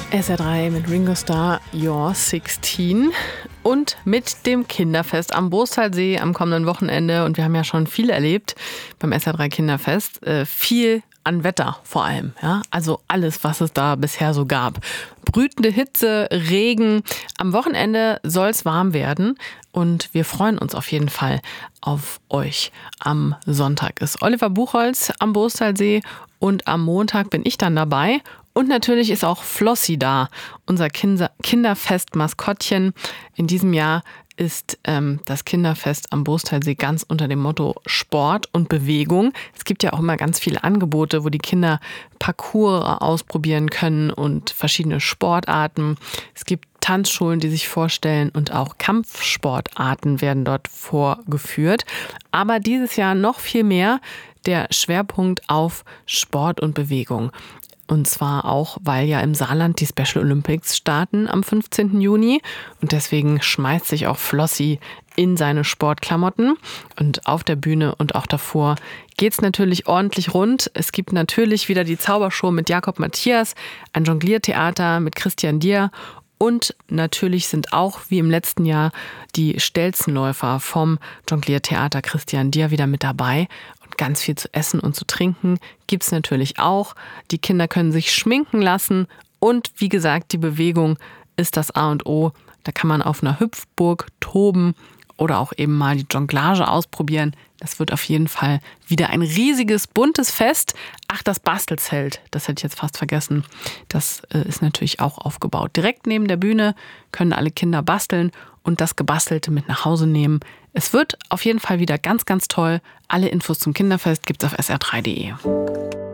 SR3 mit Ringo Starr, You're 16 und mit dem Kinderfest am Boostalsee am kommenden Wochenende. Und wir haben ja schon viel erlebt beim SR3 Kinderfest. Viel an Wetter vor allem. Ja? Also alles, was es da bisher so gab. Brütende Hitze, Regen. Am Wochenende soll es warm werden. Und wir freuen uns auf jeden Fall auf euch. Am Sonntag ist Oliver Buchholz am Boostalsee und am Montag bin ich dann dabei. Und natürlich ist auch Flossi da, unser Kinderfest-Maskottchen. In diesem Jahr ist das Kinderfest am Boostalsee ganz unter dem Motto Sport und Bewegung. Es gibt ja auch immer ganz viele Angebote, wo die Kinder Parcours ausprobieren können und verschiedene Sportarten. Es gibt Tanzschulen, die sich vorstellen, und auch Kampfsportarten werden dort vorgeführt. Aber dieses Jahr noch viel mehr der Schwerpunkt auf Sport und Bewegung. Und zwar auch, weil ja im Saarland die Special Olympics starten am 15. Juni. Und deswegen schmeißt sich auch Flossi in seine Sportklamotten. Und auf der Bühne und auch davor geht's natürlich ordentlich rund. Es gibt natürlich wieder die Zaubershow mit Jakob Matthias, ein Jongliertheater mit Christian Dier. Und natürlich sind auch, wie im letzten Jahr, die Stelzenläufer vom Jongliertheater Christian Dier wieder mit dabei. Ganz viel zu essen und zu trinken gibt's natürlich auch. Die Kinder können sich schminken lassen und wie gesagt, die Bewegung ist das A und O. Da kann man auf einer Hüpfburg toben oder auch eben mal die Jonglage ausprobieren. Das wird auf jeden Fall wieder ein riesiges, buntes Fest. Ach, das Bastelzelt, das hätte ich jetzt fast vergessen. Das ist natürlich auch aufgebaut. Direkt neben der Bühne können alle Kinder basteln und das Gebastelte mit nach Hause nehmen. Es wird auf jeden Fall wieder ganz, ganz toll. Alle Infos zum Kinderfest gibt's auf sr3.de.